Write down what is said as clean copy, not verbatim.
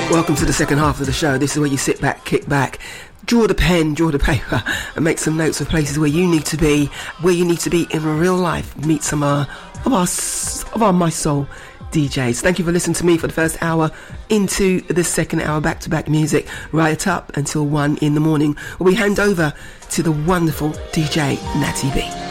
Welcome to the second half of the show. This is where you sit back, kick back, draw the pen, draw the paper, and make some notes of places where you need to be, in real life. Meet some of our My Soul DJs. Thank you for listening to me for the first hour. Into the second hour, back-to-back music, right up until 1 in the morning, where we hand over to the wonderful DJ Natty B.